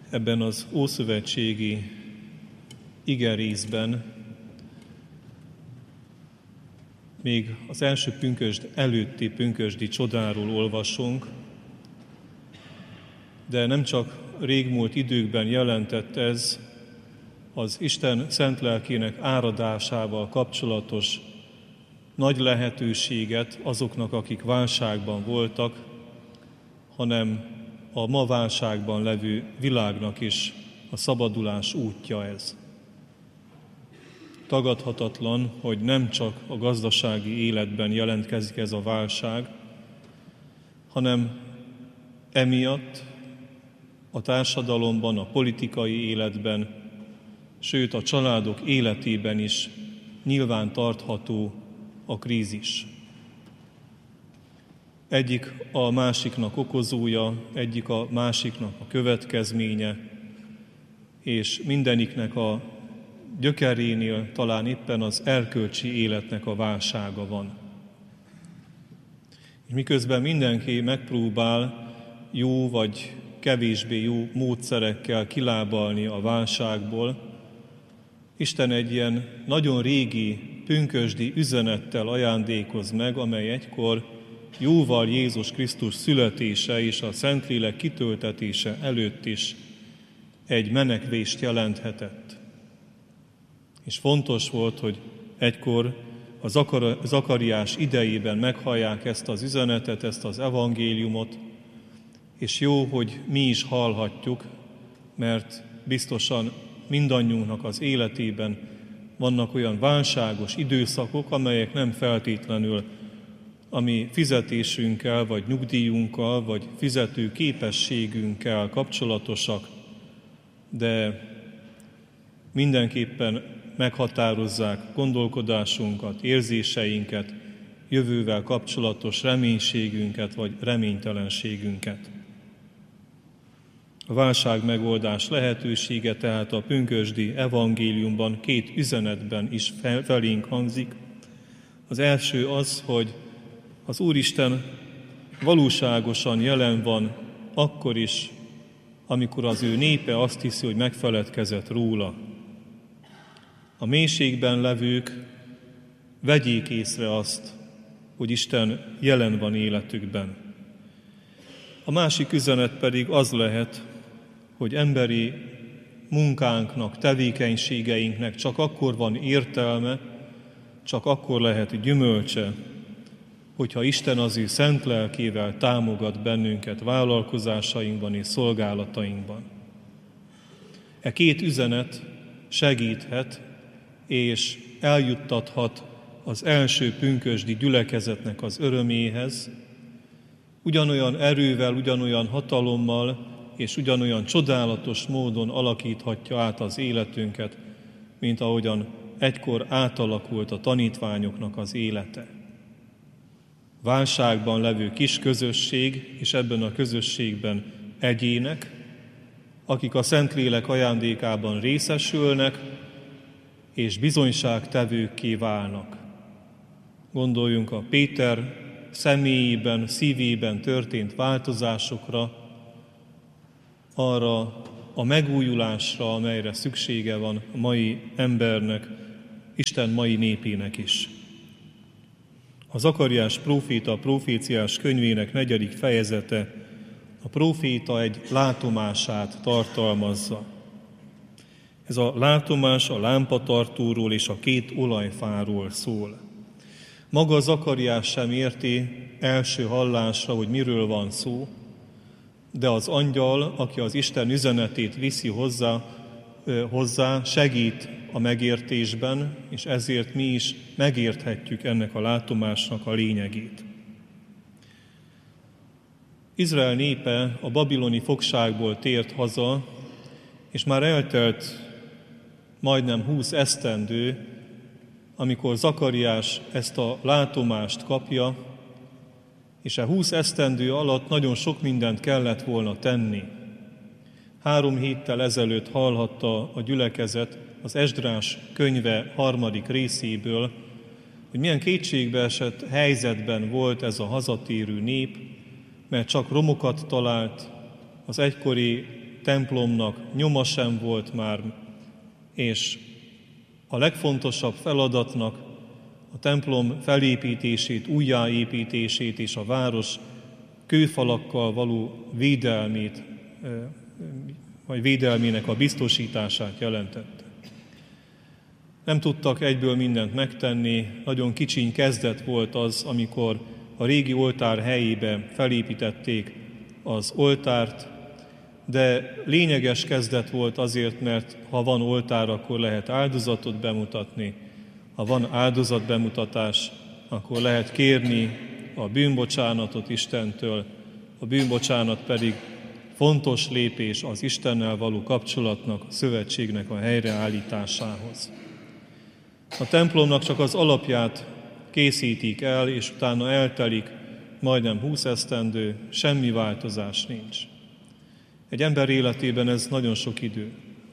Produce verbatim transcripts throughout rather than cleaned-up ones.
Ebben az ószövetségi igerészben még az első pünkösd előtti pünkösdi csodáról olvasunk, de nem csak régmúlt időkben jelentett ez az Isten szent lelkének áradásával kapcsolatos nagy lehetőséget azoknak, akik válságban voltak, hanem a ma válságban levő világnak is a szabadulás útja ez. Tagadhatatlan, hogy nem csak a gazdasági életben jelentkezik ez a válság, hanem emiatt a társadalomban, a politikai életben, sőt a családok életében is nyilván tartható a krízis. Egyik a másiknak okozója, egyik a másiknak a következménye, és mindeniknek a gyökerénél talán éppen az erkölcsi életnek a válsága van. És miközben mindenki megpróbál jó vagy kevésbé jó módszerekkel kilábalni a válságból, Isten egy ilyen nagyon régi, pünkösdi üzenettel ajándékoz meg, amely egykor jóval Jézus Krisztus születése és a Szentlélek kitöltetése előtt is egy menekvést jelenthetett. És fontos volt, hogy egykor a Zakariás idejében meghallják ezt az üzenetet, ezt az evangéliumot, és jó, hogy mi is hallhatjuk, mert biztosan mindannyiunknak az életében vannak olyan válságos időszakok, amelyek nem feltétlenül a mi fizetésünkkel, vagy nyugdíjunkkal, vagy fizető képességünkkel kapcsolatosak, de mindenképpen meghatározzák gondolkodásunkat, érzéseinket, jövővel kapcsolatos reménységünket, vagy reménytelenségünket. A válság megoldás lehetősége tehát a pünkösdi evangéliumban két üzenetben is felénk hangzik. Az első az, hogy az Úristen valóságosan jelen van akkor is, amikor az ő népe azt hiszi, hogy megfeledkezett róla. A mélységben levők vegyék észre azt, hogy Isten jelen van életükben. A másik üzenet pedig az lehet, hogy emberi munkánknak, tevékenységeinknek csak akkor van értelme, csak akkor lehet gyümölcse, hogyha Isten az ő szent lelkével támogat bennünket vállalkozásainkban és szolgálatainkban. E két üzenet segíthet és eljuttathat az első pünkösdi gyülekezetnek az öröméhez, ugyanolyan erővel, ugyanolyan hatalommal és ugyanolyan csodálatos módon alakíthatja át az életünket, mint ahogyan egykor átalakult a tanítványoknak az élete. Válságban levő kis közösség, és ebben a közösségben egyének, akik a Szentlélek ajándékában részesülnek, és bizonyságtevőkké válnak. Gondoljunk a Péter személyében, szívében történt változásokra, arra a megújulásra, amelyre szüksége van a mai embernek, Isten mai népének is. A Zakariás próféta proféciás könyvének negyedik fejezete a próféta egy látomását tartalmazza. Ez a látomás a lámpatartóról és a két olajfáról szól. Maga Zakariás sem érti első hallásra, hogy miről van szó, de az angyal, aki az Isten üzenetét viszi hozzá, hozzá segít a megértésben, és ezért mi is megérthetjük ennek a látomásnak a lényegét. Izrael népe a babiloni fogságból tért haza, és már eltelt majdnem húsz esztendő, amikor Zakariás ezt a látomást kapja, és a húsz esztendő alatt nagyon sok mindent kellett volna tenni. Három héttel ezelőtt hallhatta a gyülekezet az Esdrás könyve harmadik részéből, hogy milyen kétségbeesett helyzetben volt ez a hazatérő nép, mert csak romokat talált, az egykori templomnak nyoma sem volt már, és a legfontosabb feladatnak, a templom felépítését, újjáépítését és a város kőfalakkal való védelmét, vagy védelmének a biztosítását jelentette. Nem tudtak egyből mindent megtenni, nagyon kicsiny kezdet volt az, amikor a régi oltár helyébe felépítették az oltárt, de lényeges kezdet volt azért, mert ha van oltár, akkor lehet áldozatot bemutatni, ha van áldozatbemutatás, akkor lehet kérni a bűnbocsánatot Istentől, a bűnbocsánat pedig fontos lépés az Istennel való kapcsolatnak, a szövetségnek a helyreállításához. A templomnak csak az alapját készítik el, és utána eltelik majdnem húsz esztendő, semmi változás nincs. Egy ember életében ez nagyon sok idő.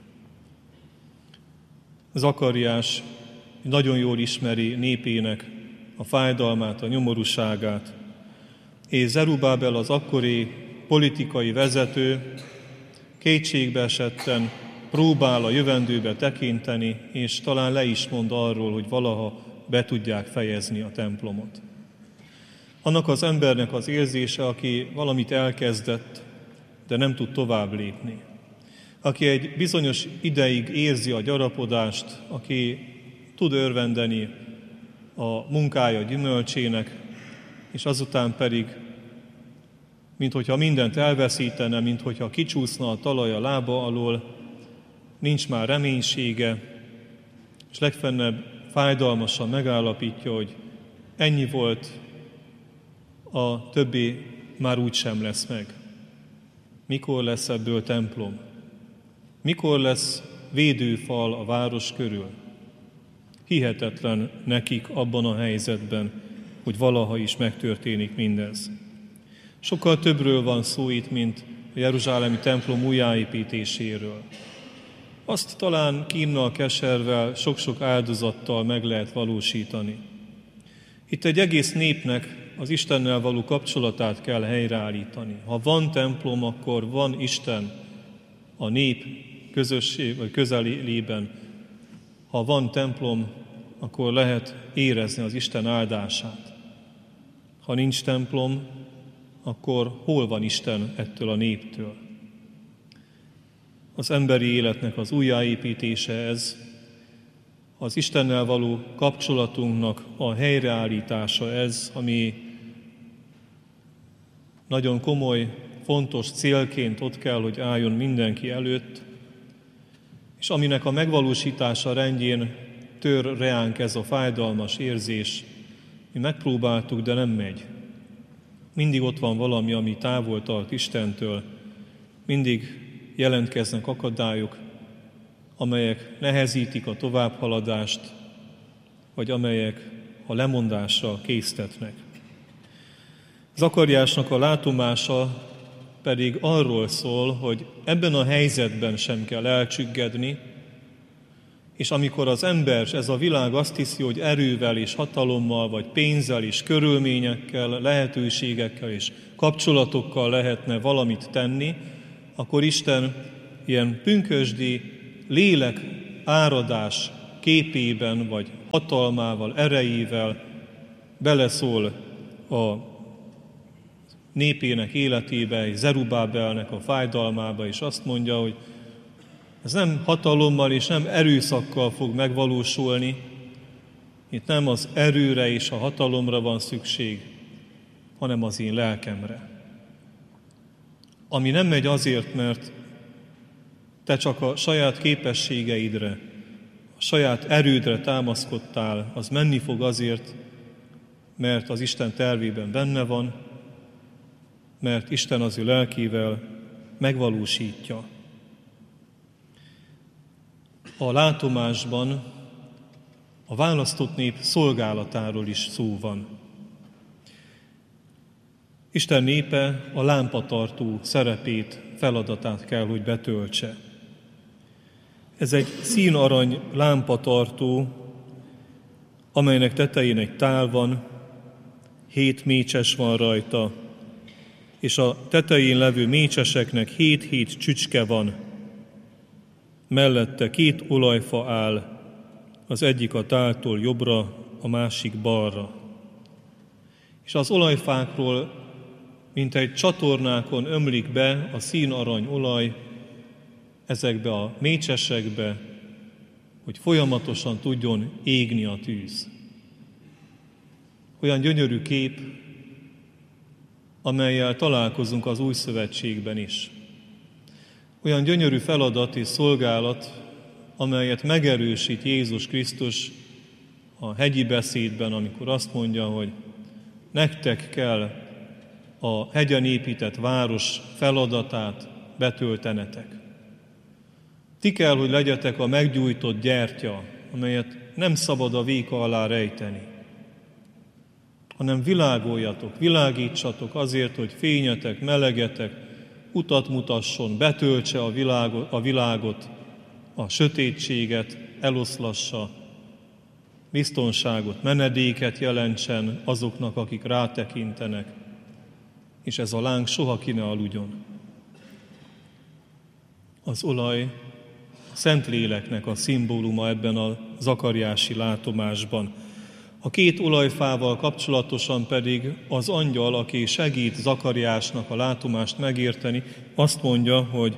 Zakariás nagyon jól ismeri népének a fájdalmát, a nyomorúságát, és Zerubábel az akkori politikai vezető kétségbe esetten próbál a jövendőbe tekinteni, és talán le is mond arról, hogy valaha be tudják fejezni a templomot. Annak az embernek az érzése, aki valamit elkezdett, de nem tud tovább lépni. Aki egy bizonyos ideig érzi a gyarapodást, aki tud örvendeni a munkája gyümölcsének, és azután pedig, minthogyha mindent elveszítene, minthogyha kicsúszna a talaj a lába alól, nincs már reménysége, és legfennebb fájdalmasan megállapítja, hogy ennyi volt, a többi már úgy sem lesz meg. Mikor lesz ebből templom? Mikor lesz védőfal a város körül? Hihetetlen nekik abban a helyzetben, hogy valaha is megtörténik mindez. Sokkal többről van szó itt, mint a jeruzsálemi templom újjáépítéséről. Azt talán kínnal, keservel, sok-sok áldozattal meg lehet valósítani. Itt egy egész népnek az Istennel való kapcsolatát kell helyreállítani. Ha van templom, akkor van Isten a nép közösség, vagy közelében. Ha van templom, akkor lehet érezni az Isten áldását. Ha nincs templom, akkor hol van Isten ettől a néptől? Az emberi életnek az újjáépítése ez, az Istennel való kapcsolatunknak a helyreállítása ez, ami nagyon komoly, fontos célként ott kell, hogy álljon mindenki előtt, és aminek a megvalósítása rendjén tör reánk ez a fájdalmas érzés. Mi megpróbáltuk, de nem megy. Mindig ott van valami, ami távol tart Istentől, mindig jelentkeznek akadályok, amelyek nehezítik a továbbhaladást, vagy amelyek a lemondásra késztetnek. Zakariásnak a látomása pedig arról szól, hogy ebben a helyzetben sem kell elcsüggedni, és amikor az ember, ez a világ azt hiszi, hogy erővel és hatalommal, vagy pénzzel és körülményekkel, lehetőségekkel és kapcsolatokkal lehetne valamit tenni, akkor Isten ilyen pünkösdi lélek áradás képében, vagy hatalmával, erejével beleszól a népének életébe, Zerubábelnek a fájdalmába, és azt mondja, hogy ez nem hatalommal és nem erőszakkal fog megvalósulni, itt nem az erőre és a hatalomra van szükség, hanem az én lelkemre. Ami nem megy azért, mert te csak a saját képességeidre, a saját erődre támaszkodtál, az menni fog azért, mert az Isten tervében benne van, mert Isten az ő lelkével megvalósítja. A látomásban a választott nép szolgálatáról is szó van. Isten népe a lámpatartó szerepét, feladatát kell, hogy betöltse. Ez egy színarany lámpatartó, amelynek tetején egy tál van, hét mécses van rajta, és a tetején levő mécseseknek hét-hét csücske van. Mellette két olajfa áll, az egyik a táltól jobbra, a másik balra. És az olajfákról, mint egy csatornákon ömlik be a színarany olaj ezekbe a mécsesekbe, hogy folyamatosan tudjon égni a tűz. Olyan gyönyörű kép, amellyel találkozunk az Új Szövetségben is. Olyan gyönyörű feladat és szolgálat, amelyet megerősít Jézus Krisztus a hegyi beszédben, amikor azt mondja, hogy nektek kell a hegyen épített város feladatát betöltenetek. Ti kell, hogy legyetek a meggyújtott gyertya, amelyet nem szabad a véka alá rejteni, hanem világoljatok, világítsatok azért, hogy fényetek, melegetek, utat mutasson, betöltse a világot, a világot, a sötétséget eloszlassa, biztonságot, menedéket jelentsen azoknak, akik rátekintenek, és ez a láng soha ki ne aludjon. Az olaj a Szentléleknek a szimbóluma ebben a zakariási látomásban. A két olajfával kapcsolatosan pedig az angyal, aki segít Zakariásnak a látomást megérteni, azt mondja, hogy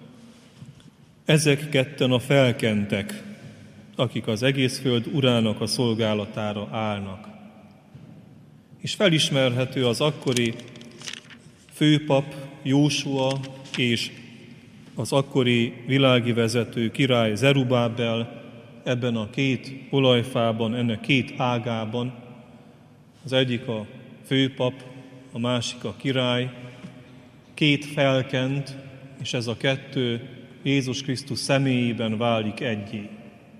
ezek ketten a felkentek, akik az egész föld urának a szolgálatára állnak. És felismerhető az akkori főpap Jósua és az akkori világi vezető király Zerubábel ebben a két olajfában, ennek két ágában. Az egyik a főpap, a másik a király, két felkent, és ez a kettő Jézus Krisztus személyében válik egyé.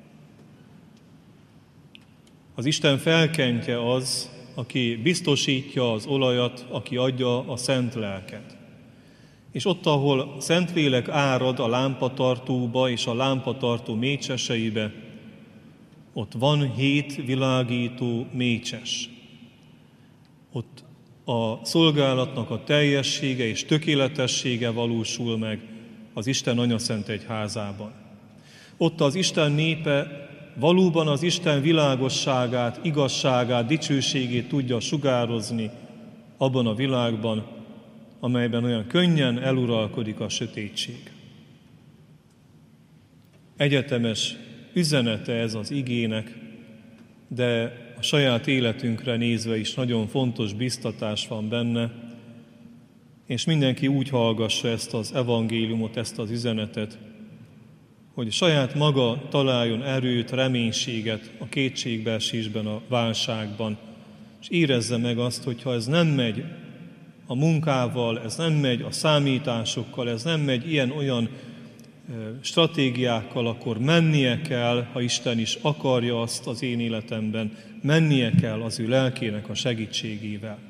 Az Isten felkentje az, aki biztosítja az olajat, aki adja a szent lelket. És ott, ahol Szentlélek árad a lámpatartóba és a lámpatartó mécseseibe, ott van hét világító mécses. Ott a szolgálatnak a teljessége és tökéletessége valósul meg az Isten Anyaszent Egyházában. Ott az Isten népe valóban az Isten világosságát, igazságát, dicsőségét tudja sugározni abban a világban, amelyben olyan könnyen eluralkodik a sötétség. Egyetemes üzenete ez az igének, de a saját életünkre nézve is nagyon fontos biztatás van benne, és mindenki úgy hallgassa ezt az evangéliumot, ezt az üzenetet, hogy saját maga találjon erőt, reménységet a kétségbeesésben, a válságban, és érezze meg azt, hogy ha ez nem megy a munkával, ez nem megy a számításokkal, ez nem megy ilyen-olyan stratégiákkal, akkor mennie kell, ha Isten is akarja azt az én életemben, mennie kell az ő lelkének a segítségével.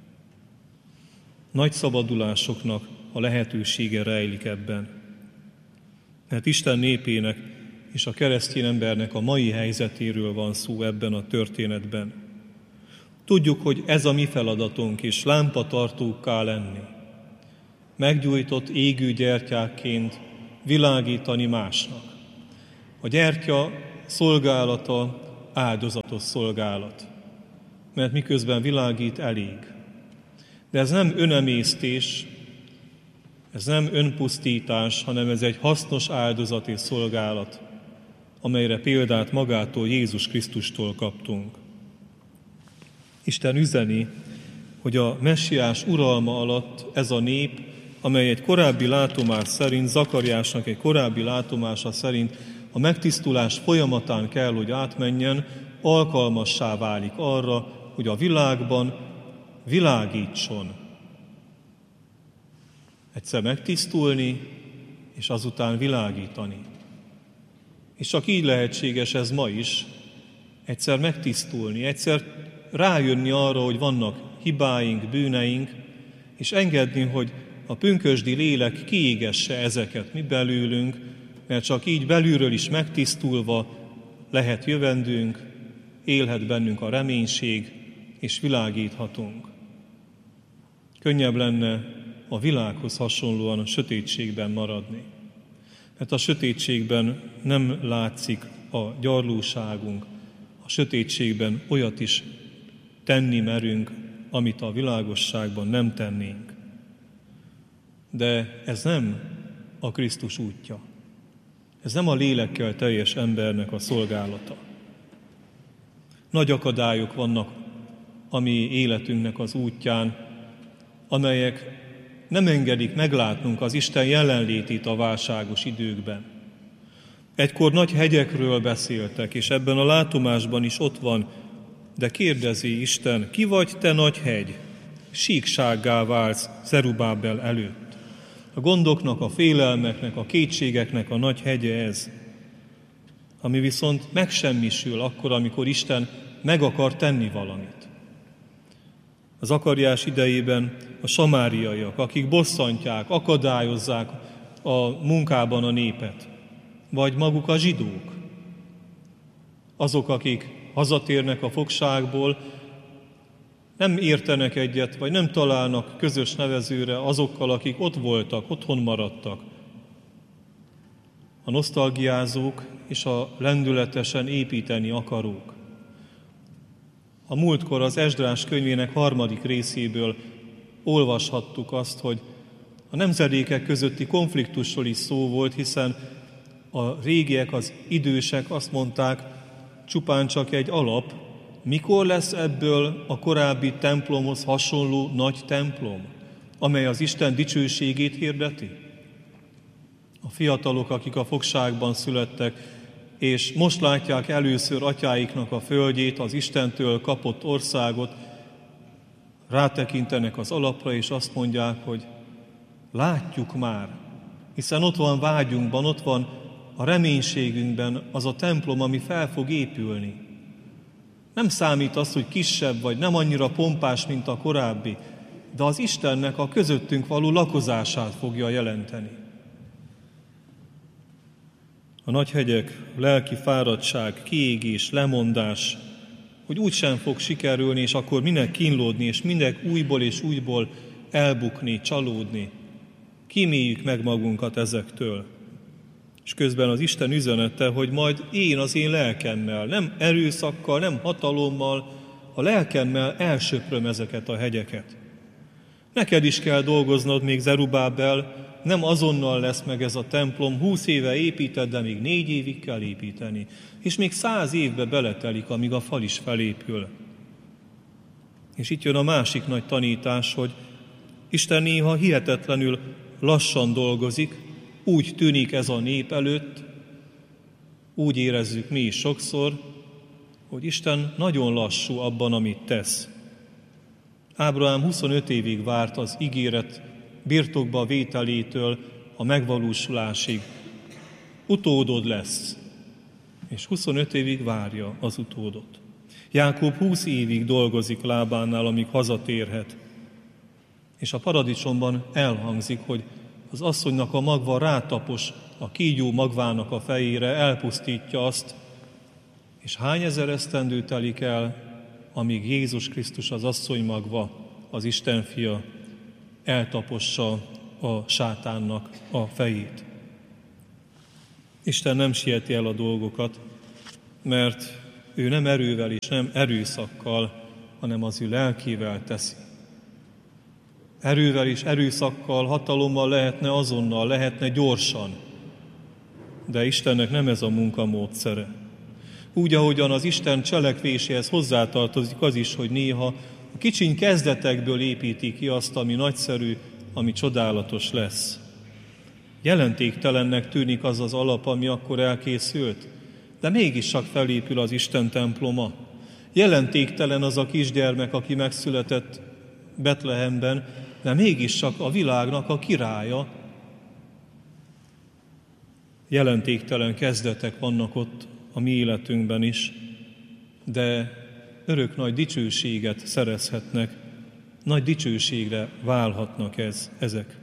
Nagy szabadulásoknak a lehetősége rejlik ebben. Mert Isten népének és a keresztény embernek a mai helyzetéről van szó ebben a történetben. Tudjuk, hogy ez a mi feladatunk is, lámpatartókká lenni. Meggyújtott égő gyertyákként világítani másnak. A gyertya szolgálata áldozatos szolgálat, mert miközben világít, elég. De ez nem önemésztés, ez nem önpusztítás, hanem ez egy hasznos áldozat és szolgálat, amelyre példát magától, Jézus Krisztustól kaptunk. Isten üzeni, hogy a messiás uralma alatt ez a nép, amely egy korábbi látomás szerint, Zakariásnak egy korábbi látomása szerint a megtisztulás folyamatán kell, hogy átmenjen, alkalmassá válik arra, hogy a világban világítson. Egyszer megtisztulni, és azután világítani. És csak így lehetséges ez ma is, egyszer megtisztulni, egyszer rájönni arra, hogy vannak hibáink, bűneink, és engedni, hogy a pünkösdi lélek kiégesse ezeket mi belőlünk, mert csak így belülről is megtisztulva lehet jövendőnk, élhet bennünk a reménység, és világíthatunk. Könnyebb lenne a világhoz hasonlóan a sötétségben maradni. Mert a sötétségben nem látszik a gyarlóságunk, a sötétségben olyat is tenni merünk, amit a világosságban nem tennénk. De ez nem a Krisztus útja. Ez nem a lélekkel teljes embernek a szolgálata. Nagy akadályok vannak a mi életünknek az útján, amelyek nem engedik meglátnunk az Isten jelenlétét a válságos időkben. Egykor nagy hegyekről beszéltek, és ebben a látomásban is ott van, de kérdezi Isten, ki vagy te nagy hegy? Síksággá válsz Zerubábel előtt. A gondoknak, a félelmeknek, a kétségeknek a nagy hegye ez, ami viszont megsemmisül akkor, amikor Isten meg akar tenni valamit. Az akarjás idejében a samáriaiak, akik bosszantják, akadályozzák a munkában a népet, vagy maguk a zsidók, azok, akik hazatérnek a fogságból, nem értenek egyet, vagy nem találnak közös nevezőre azokkal, akik ott voltak, otthon maradtak. A nosztalgiázók és a lendületesen építeni akarók. A múltkor az Esdrás könyvének harmadik részéből olvashattuk azt, hogy a nemzedékek közötti konfliktusról is szó volt, hiszen a régiek, az idősek azt mondták, csupán csak egy alap, mikor lesz ebből a korábbi templomhoz hasonló nagy templom, amely az Isten dicsőségét hirdeti? A fiatalok, akik a fogságban születtek, és most látják először atyáiknak a földjét, az Istentől kapott országot, rátekintenek az alapra, és azt mondják, hogy látjuk már, hiszen ott van vágyunkban, ott van a reménységünkben az a templom, ami fel fog épülni. Nem számít az, hogy kisebb vagy nem annyira pompás, mint a korábbi, de az Istennek a közöttünk való lakozását fogja jelenteni. A nagy hegyek, lelki fáradtság, kiégés, lemondás, hogy úgysem fog sikerülni, és akkor minek kínlódni, és minek újból és újból elbukni, csalódni. Kíméljük meg magunkat ezektől. És közben az Isten üzenete, hogy majd én az én lelkemmel, nem erőszakkal, nem hatalommal, a lelkemmel elsöpröm ezeket a hegyeket. Neked is kell dolgoznod még Zerubábel, nem azonnal lesz meg ez a templom, húsz éve építed, de még négy évig kell építeni. És még száz évbe beletelik, amíg a fal is felépül. És itt jön a másik nagy tanítás, hogy Isten néha hihetetlenül lassan dolgozik, úgy tűnik ez a nép előtt, úgy érezzük mi is sokszor, hogy Isten nagyon lassú abban, amit tesz. Ábrahám huszonöt évig várt az ígéret birtokba vételétől a megvalósulásig. Utódod lesz, és huszonöt évig várja az utódot. Jákob húsz évig dolgozik Lábánnál, amíg hazatérhet. És a paradicsomban elhangzik, hogy az asszonynak a magva rátapos a kígyó magvának a fejére, elpusztítja azt, és hány ezer esztendő telik el, amíg Jézus Krisztus az asszony magva, az Isten fia, eltapossa a sátánnak a fejét. Isten nem sieti el a dolgokat, mert ő nem erővel és nem erőszakkal, hanem az ő lelkével teszi. Erővel és erőszakkal, hatalommal lehetne azonnal, lehetne gyorsan, de Istennek nem ez a munkamódszere. Úgy, ahogyan az Isten cselekvéséhez hozzátartozik az is, hogy néha a kicsiny kezdetekből építi ki azt, ami nagyszerű, ami csodálatos lesz. Jelentéktelennek tűnik az az alap, ami akkor elkészült, de mégis csak felépül az Isten temploma. Jelentéktelen az a kisgyermek, aki megszületett Betlehemben, de mégis csak a világnak a királya. Jelentéktelen kezdetek vannak ott a mi életünkben is, de örök nagy dicsőséget szerezhetnek, nagy dicsőségre válhatnak ez, ezek.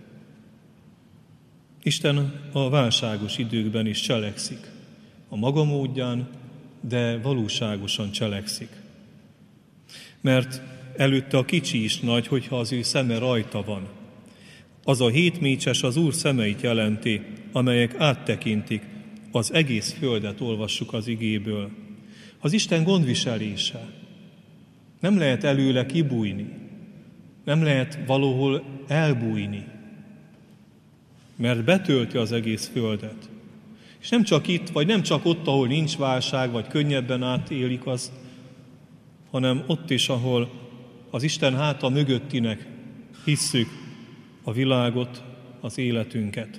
Isten a válságos időkben is cselekszik, a maga módján, de valóságosan cselekszik. Mert előtte a kicsi is nagy, hogyha az ő szeme rajta van. Az a hét mécses az Úr szemeit jelenti, amelyek áttekintik, az egész földet, olvassuk az igéből. Az Isten gondviselése. Nem lehet előle kibújni, nem lehet valahol elbújni, mert betölti az egész földet. És nem csak itt, vagy nem csak ott, ahol nincs válság, vagy könnyebben átélik az, hanem ott is, ahol az Isten háta mögöttinek hisszük a világot, az életünket.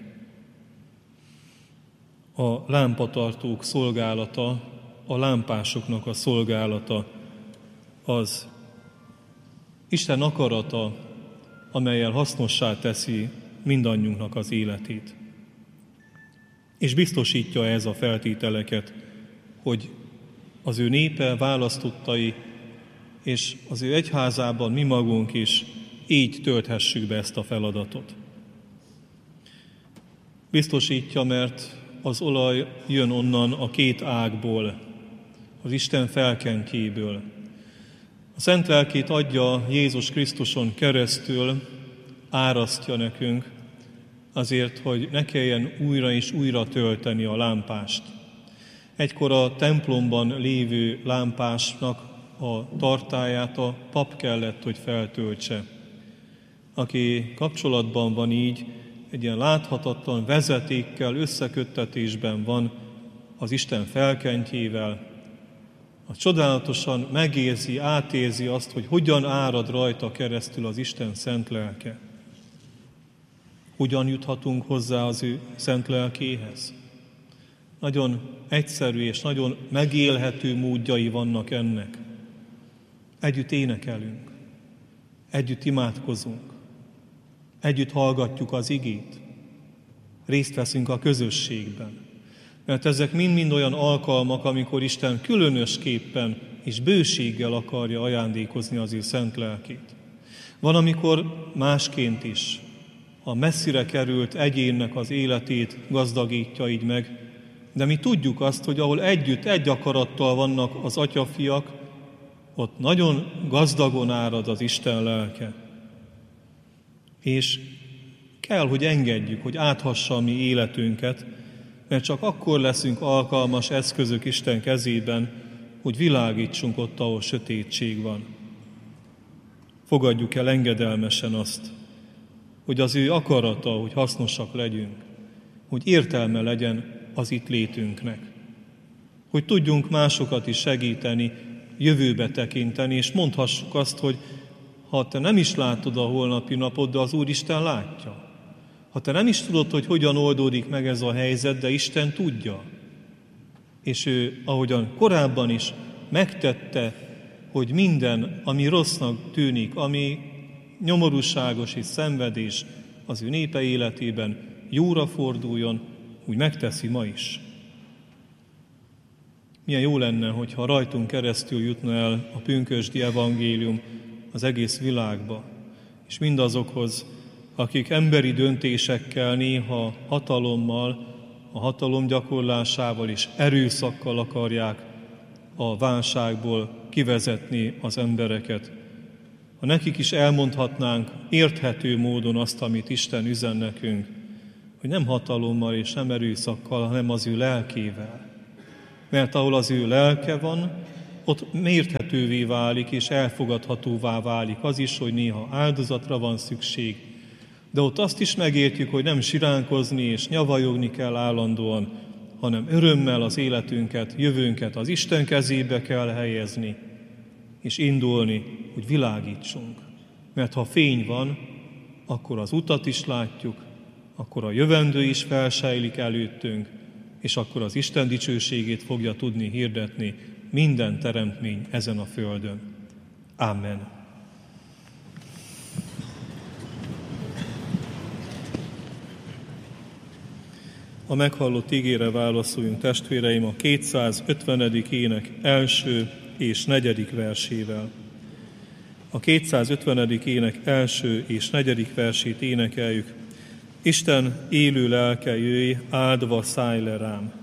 A lámpatartók szolgálata, a lámpásoknak a szolgálata az Isten akarata, amellyel hasznossá teszi mindannyiunknak az életét. És biztosítja ez a feltételeket, hogy az ő népe, választottai, és az ő egyházában mi magunk is így tölthessük be ezt a feladatot. Biztosítja, mert az olaj jön onnan a két ágból, az Isten felkentjéből. A Szent Lelkét adja Jézus Krisztuson keresztül, árasztja nekünk, azért, hogy ne kelljen újra és újra tölteni a lámpást. Egykor a templomban lévő lámpásnak a tartályát a pap kellett, hogy feltöltse, aki kapcsolatban van így, egy ilyen láthatatlan vezetékkel, összeköttetésben van az Isten felkentjével, az csodálatosan megérzi, átérzi azt, hogy hogyan árad rajta keresztül az Isten szent lelke. Hogyan juthatunk hozzá az ő szent lelkéhez? Nagyon egyszerű és nagyon megélhető módjai vannak ennek. Együtt énekelünk, együtt imádkozunk, együtt hallgatjuk az igét, részt veszünk a közösségben. Mert ezek mind-mind olyan alkalmak, amikor Isten különösképpen és bőséggel akarja ajándékozni az ő szent lelkét. Van, amikor másként is a messzire került egyénnek az életét gazdagítja így meg, de mi tudjuk azt, hogy ahol együtt, egy akarattal vannak az atyafiak, ott nagyon gazdagon árad az Isten lelke. És kell, hogy engedjük, hogy áthassa a mi életünket, mert csak akkor leszünk alkalmas eszközök Isten kezében, hogy világítsunk ott, ahol sötétség van. Fogadjuk el engedelmesen azt, hogy az ő akarata, hogy hasznosak legyünk, hogy értelme legyen az itt létünknek, hogy tudjunk másokat is segíteni, jövőbe tekinteni, és mondhassuk azt, hogy ha te nem is látod a holnapi napot, de az Úristen látja. Ha te nem is tudod, hogy hogyan oldódik meg ez a helyzet, de Isten tudja. És ő, ahogyan korábban is megtette, hogy minden, ami rossznak tűnik, ami nyomorúságos és szenvedés az ő népe életében jóra forduljon, úgy megteszi ma is. Milyen jó lenne, hogyha rajtunk keresztül jutna el a pünkösdi evangélium az egész világba, és mindazokhoz, akik emberi döntésekkel, néha hatalommal, a hatalom gyakorlásával és erőszakkal akarják a válságból kivezetni az embereket. Ha nekik is elmondhatnánk érthető módon azt, amit Isten üzen nekünk, hogy nem hatalommal és nem erőszakkal, hanem az ő lelkével. Mert ahol az ő lelke van, ott érthetővé válik és elfogadhatóvá válik az is, hogy néha áldozatra van szükség, de ott azt is megértjük, hogy nem siránkozni és nyavajogni kell állandóan, hanem örömmel az életünket, jövőnket az Isten kezébe kell helyezni, és indulni, hogy világítsunk. Mert ha fény van, akkor az utat is látjuk, akkor a jövendő is felsejlik előttünk, és akkor az Isten dicsőségét fogja tudni hirdetni minden teremtmény ezen a földön. Amen. A meghallott ígére válaszoljunk, testvéreim, a kétszázötvenedik ének első és negyedik versével. A kétszázötvenedik ének első és negyedik versét énekeljük. Isten élő lelke, jöjj, áldva szállj le rám.